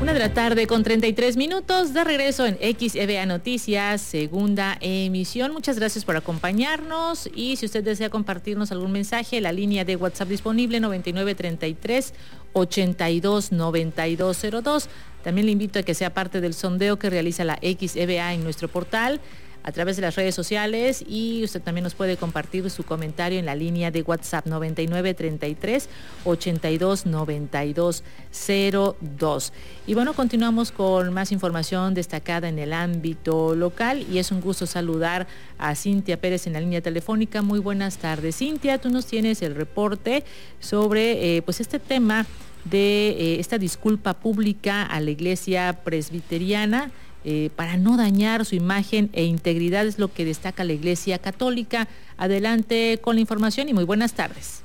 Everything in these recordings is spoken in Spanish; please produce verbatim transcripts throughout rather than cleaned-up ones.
Una de la tarde con treinta y tres minutos, de regreso en X E V A Noticias, segunda emisión. Muchas gracias por acompañarnos y si usted desea compartirnos algún mensaje, la línea de WhatsApp disponible noventa y nueve treinta y tres ochenta y dos noventa y dos cero dos. También le invito a que sea parte del sondeo que realiza la X E V A en nuestro portal a través de las redes sociales y usted también nos puede compartir su comentario en la línea de WhatsApp noventa y nueve treinta y tres ochenta y dos noventa y dos cero dos. Y bueno, continuamos con más información destacada en el ámbito local y es un gusto saludar a Cintia Pérez en la línea telefónica. Muy buenas tardes, Cintia. Tú nos tienes el reporte sobre eh, pues este tema de eh, esta disculpa pública a la Iglesia Presbiteriana Eh, para no dañar su imagen e integridad, es lo que destaca la Iglesia Católica. Adelante con la información y muy buenas tardes.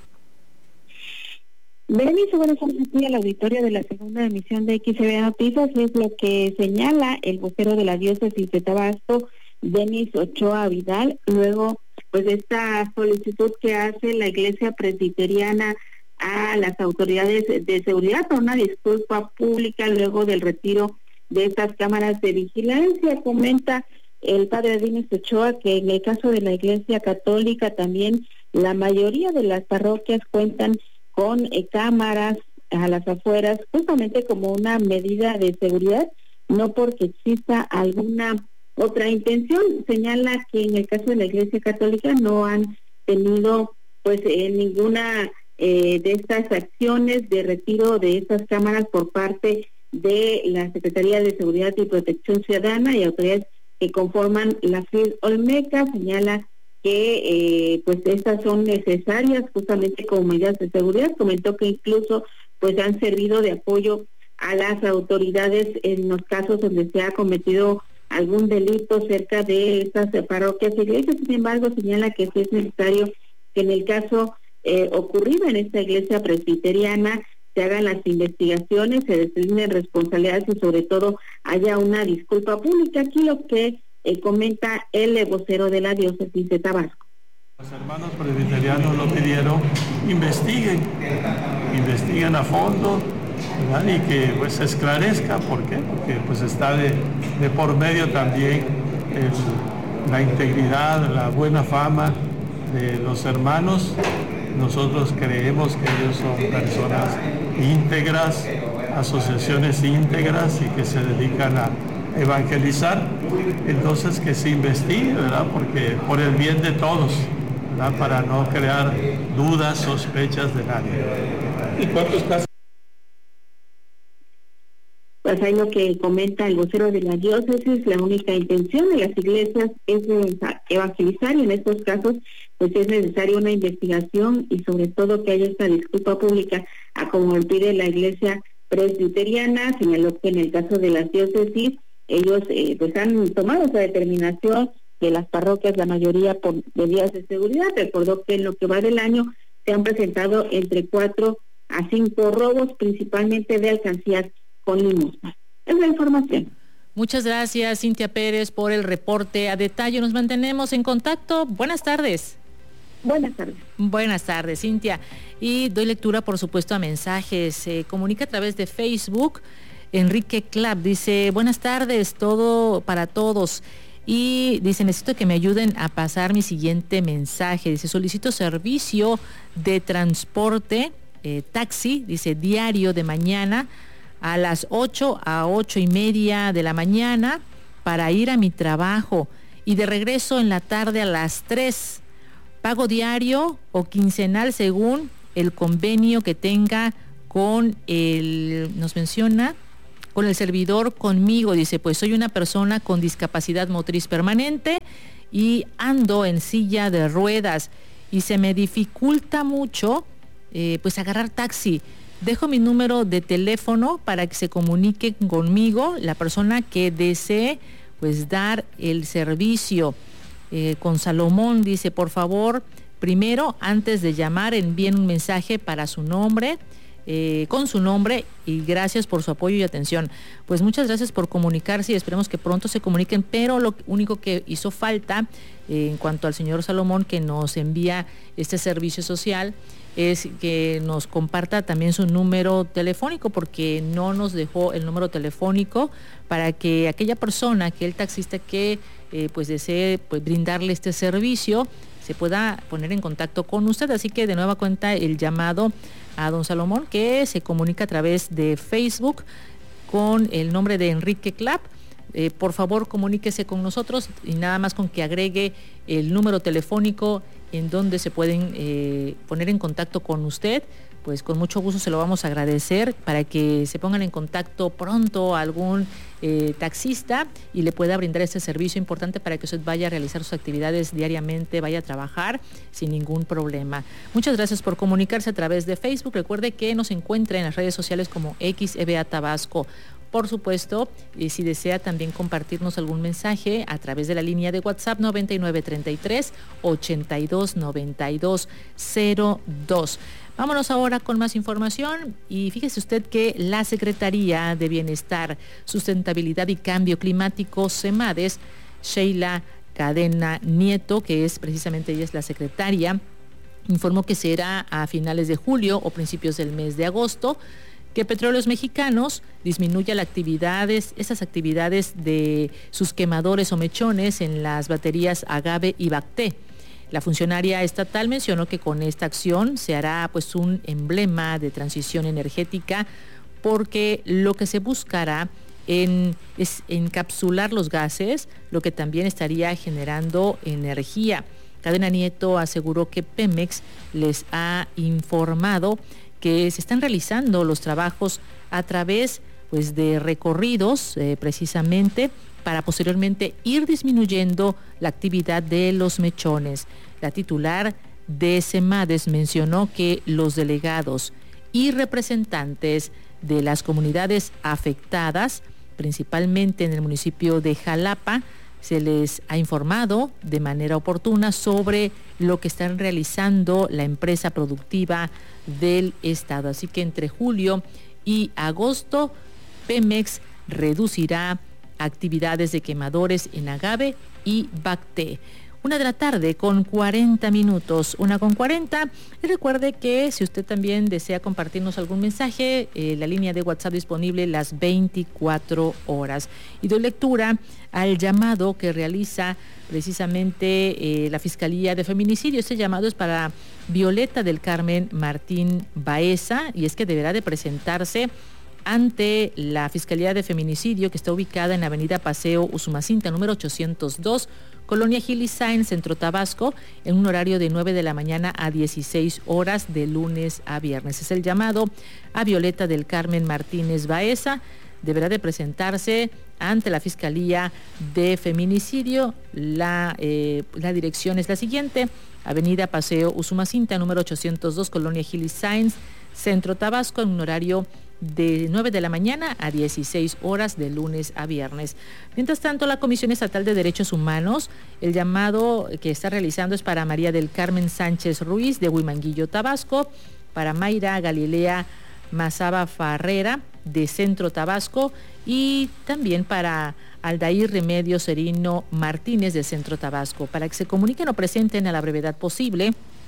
Berenice, buenas tardes aquí al auditorio de la segunda emisión de X E V A Noticias. Es lo que señala el vocero de la diócesis de Tabasco, Denis Ochoa Vidal, luego pues de esta solicitud que hace la Iglesia Presbiteriana a las autoridades de seguridad por una disculpa pública luego del retiro de estas cámaras de vigilancia. Comenta el padre Denis Ochoa que en el caso de la Iglesia Católica también la mayoría de las parroquias cuentan con eh, cámaras a las afueras justamente como una medida de seguridad, no porque exista alguna otra intención. Señala que en el caso de la Iglesia Católica no han tenido pues eh, ninguna eh, de estas acciones de retiro de estas cámaras por parte de la Secretaría de Seguridad y Protección Ciudadana y autoridades que conforman la F I R Olmeca. Señala que eh, pues estas son necesarias justamente como medidas de seguridad. Comentó que incluso pues han servido de apoyo a las autoridades en los casos donde se ha cometido algún delito cerca de estas parroquias e iglesias. Sin embargo, señala que sí es necesario que en el caso eh, ocurrido en esta iglesia presbiteriana se hagan las investigaciones, se determinen responsabilidades y sobre todo haya una disculpa pública. Aquí lo que eh, comenta el vocero de la diócesis de Tabasco. Los hermanos presbiterianos lo pidieron, investiguen, investiguen a fondo, ¿verdad? Y que pues se esclarezca. ¿Por qué? Porque pues está de, de por medio también el, la integridad, la buena fama de los hermanos. Nosotros creemos que ellos son personas íntegras, asociaciones íntegras y que se dedican a evangelizar. Entonces que se investigue, ¿verdad? Porque por el bien de todos, ¿verdad? Para no crear dudas, sospechas de nadie. ¿Y cuántos casos? Pues hay lo que comenta el vocero de la diócesis, la única intención de las iglesias es evangelizar y en estos casos pues es necesaria una investigación y sobre todo que haya esta disculpa pública a como lo pide la Iglesia Presbiteriana. Señaló que en el caso de las diócesis ellos eh, pues han tomado esa determinación de las parroquias, la mayoría por medidas de seguridad. Recordó que en lo que va del año se han presentado entre cuatro a cinco robos, principalmente de alcancías con limosna. Es la información. Muchas gracias, Cintia Pérez, por el reporte a detalle. Nos mantenemos en contacto. Buenas tardes. Buenas tardes. Buenas tardes, Cintia. Y doy lectura, por supuesto, a mensajes. Se comunica a través de Facebook. Enrique Clap dice, buenas tardes, todo para todos. Y dice, necesito que me ayuden a pasar mi siguiente mensaje. Dice, solicito servicio de transporte, eh, taxi, dice, diario de mañana a las ocho a ocho y media de la mañana para ir a mi trabajo y de regreso en la tarde a las tres. Pago diario o quincenal según el convenio que tenga con el, nos menciona, con el servidor conmigo. Dice, pues soy una persona con discapacidad motriz permanente y ando en silla de ruedas y se me dificulta mucho eh, pues agarrar taxi. Dejo mi número de teléfono para que se comunique conmigo la persona que desee pues dar el servicio. Eh, con Salomón dice, por favor, primero, antes de llamar, envíen un mensaje para su nombre, eh, con su nombre y gracias por su apoyo y atención. Pues muchas gracias por comunicarse y esperemos que pronto se comuniquen, pero lo único que hizo falta eh, en cuanto al señor Salomón, que nos envía este servicio social, es que nos comparta también su número telefónico, porque no nos dejó el número telefónico para que aquella persona, aquel taxista que eh, pues desee pues, brindarle este servicio, se pueda poner en contacto con usted. Así que de nueva cuenta el llamado a don Salomón, que se comunica a través de Facebook con el nombre de Enrique Clapp. Eh, por favor, comuníquese con nosotros y nada más con que agregue el número telefónico en donde se pueden eh, poner en contacto con usted, pues con mucho gusto se lo vamos a agradecer para que se pongan en contacto pronto a algún eh, taxista y le pueda brindar este servicio importante para que usted vaya a realizar sus actividades diariamente, vaya a trabajar sin ningún problema. Muchas gracias por comunicarse a través de Facebook. Recuerde que nos encuentra en las redes sociales como X E B A Tabasco. Por supuesto, y si desea también compartirnos algún mensaje a través de la línea de WhatsApp noventa y nueve treinta y tres ochenta y dos noventa y dos cero dos. Vámonos ahora con más información y fíjese usted que la Secretaría de Bienestar, Sustentabilidad y Cambio Climático, SEMADES, Sheila Cadena Nieto, que es precisamente ella es la secretaria, informó que será a finales de julio o principios del mes de agosto que Petróleos Mexicanos disminuya las actividades, esas actividades de sus quemadores o mechones en las baterías Agave y Bacté. La funcionaria estatal mencionó que con esta acción se hará pues un emblema de transición energética, porque lo que se buscará en, es encapsular los gases, lo que también estaría generando energía. Cadena Nieto aseguró que Pemex les ha informado que se están realizando los trabajos a través pues, de recorridos eh, precisamente para posteriormente ir disminuyendo la actividad de los mechones. La titular de SEMADES mencionó que los delegados y representantes de las comunidades afectadas, principalmente en el municipio de Jalapa, se les ha informado de manera oportuna sobre lo que están realizando la empresa productiva del estado. Así que entre julio y agosto, Pemex reducirá actividades de quemadores en Agave y Bacté. Una de la tarde con cuarenta minutos, una con cuarenta. Y recuerde que si usted también desea compartirnos algún mensaje, eh, la línea de WhatsApp disponible las veinticuatro horas. Y doy lectura al llamado que realiza precisamente eh, la Fiscalía de Feminicidio. Este llamado es para Violeta del Carmen Martín Baeza y es que deberá de presentarse ante la Fiscalía de Feminicidio, que está ubicada en Avenida Paseo Usumacinta, número ochocientos dos, Colonia Gilisain, Centro Tabasco, en un horario de nueve de la mañana a dieciséis horas de lunes a viernes. Es el llamado a Violeta del Carmen Martínez Baeza. Deberá de presentarse ante la Fiscalía de Feminicidio. La, eh, la dirección es la siguiente: Avenida Paseo Usumacinta, número ochocientos dos, Colonia Gilisain, Centro Tabasco, en un horario de nueve de la mañana a dieciséis horas de lunes a viernes. Mientras tanto, la Comisión Estatal de Derechos Humanos, el llamado que está realizando es para María del Carmen Sánchez Ruiz de Huimanguillo, Tabasco, para Mayra Galilea Mazaba Farrera de Centro Tabasco y también para Aldair Remedio Serino Martínez de Centro Tabasco, para que se comuniquen o presenten a la brevedad posible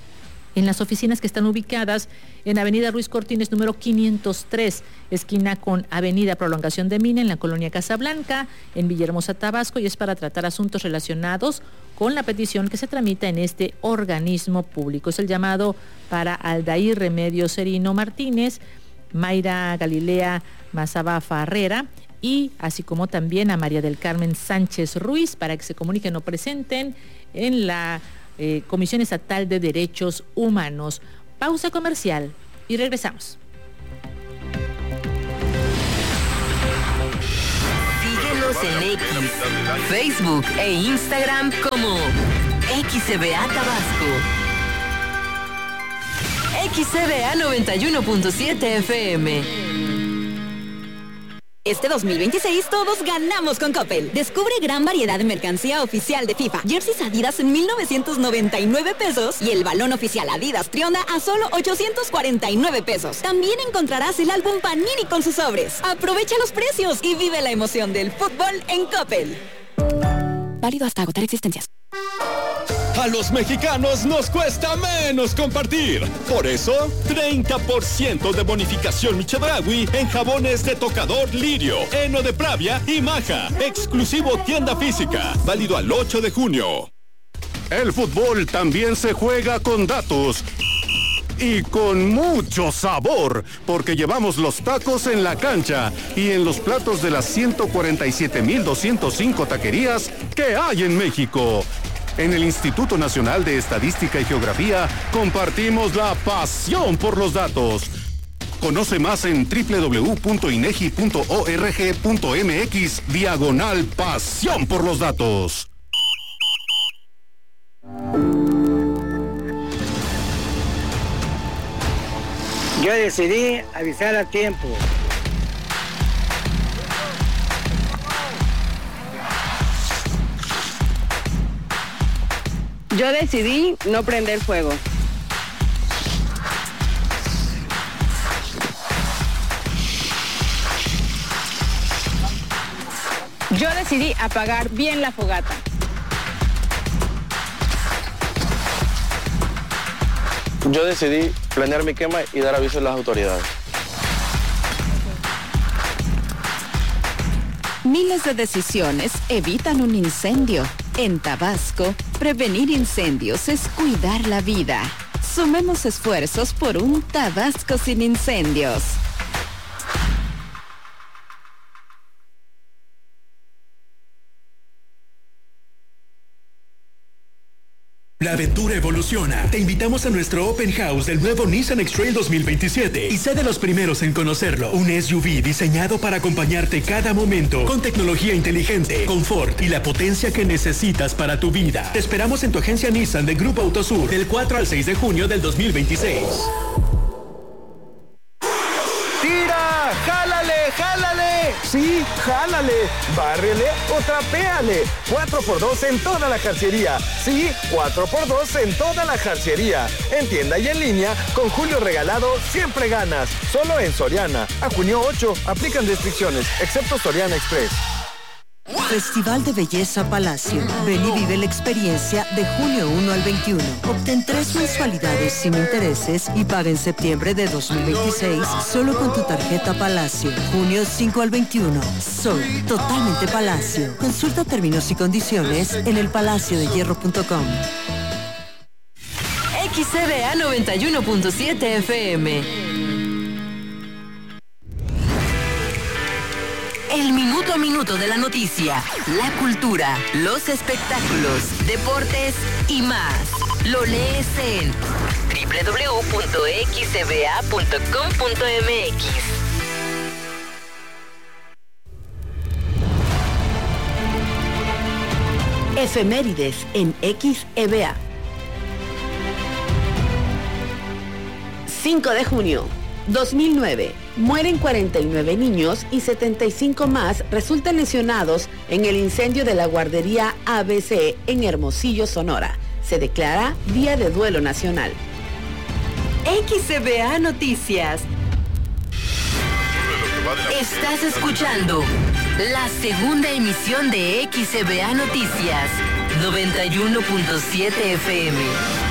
en las oficinas que están ubicadas en Avenida Ruiz Cortines, número quinientos tres, esquina con Avenida Prolongación de Mina, en la colonia Casablanca, en Villahermosa, Tabasco, y es para tratar asuntos relacionados con la petición que se tramita en este organismo público. Es el llamado para Aldair Remedio Serino Martínez, Mayra Galilea Mazaba Farrera, y así como también a María del Carmen Sánchez Ruiz, para que se comuniquen o presenten en la Eh, Comisión Estatal de Derechos Humanos. Pausa comercial y regresamos. Síguenos en X, Facebook e Instagram como X E B A Tabasco. X E B A noventa y uno punto siete F M. Este dos mil veintiséis todos ganamos con Coppel. Descubre gran variedad de mercancía oficial de FIFA. Jerseys Adidas en mil novecientos noventa y nueve pesos y el balón oficial Adidas Trionda a solo ochocientos cuarenta y nueve pesos. También encontrarás el álbum Panini con sus sobres. Aprovecha los precios y vive la emoción del fútbol en Coppel. Válido hasta agotar existencias. A los mexicanos nos cuesta menos compartir. Por eso, treinta por ciento de bonificación Michedragui en jabones de tocador Lirio, heno de Pravia y Maja. Exclusivo tienda física. Válido al ocho de junio. El fútbol también se juega con datos. Y con mucho sabor, porque llevamos los tacos en la cancha y en los platos de las ciento cuarenta y siete mil doscientos cinco taquerías que hay en México. En el Instituto Nacional de Estadística y Geografía compartimos la pasión por los datos. Conoce más en doble u doble u doble u punto inegi punto org punto mx diagonal pasión por los datos. Yo decidí avisar a tiempo. Yo decidí no prender fuego. Yo decidí apagar bien la fogata. Yo decidí planear mi quema y dar aviso a las autoridades. Miles de decisiones evitan un incendio. En Tabasco, prevenir incendios es cuidar la vida. Sumemos esfuerzos por un Tabasco sin incendios. La aventura evoluciona. Te invitamos a nuestro Open House del nuevo Nissan X-Trail dos mil veintisiete y sé de los primeros en conocerlo. Un S U V diseñado para acompañarte cada momento con tecnología inteligente, confort y la potencia que necesitas para tu vida. Te esperamos en tu agencia Nissan de Grupo Autosur del cuatro al seis de junio del dos mil veintiséis. ¡Tira! ¡Jálale! ¡Jálale! Sí, jálale, bárrele o trapéale. cuatro por dos en toda la jarcería. Sí, cuatro por dos en toda la jarcería. En tienda y en línea, con Julio Regalado siempre ganas. Solo en Soriana. A junio ocho, aplican restricciones, excepto Soriana Express. Festival de Belleza Palacio. Ven y vive la experiencia de junio uno al veintiuno. Obtén tres mensualidades sin intereses y paga en septiembre de dos mil veintiséis solo con tu tarjeta Palacio. Junio cinco al veintiuno. Soy totalmente Palacio. Consulta términos y condiciones en el palacio de hierro punto com. X C B A noventa y uno punto siete F M. El minuto a minuto de la noticia, la cultura, los espectáculos, deportes y más. Lo lees en doble u doble u doble u punto x c b a punto com punto m x. Efemérides en X E B A. cinco de junio. dos mil nueve. Mueren cuarenta y nueve niños y setenta y cinco más resultan lesionados en el incendio de la guardería A B C en Hermosillo, Sonora. Se declara Día de Duelo Nacional. X E B A Noticias. Estás escuchando la segunda emisión de X E B A Noticias, noventa y uno punto siete F M.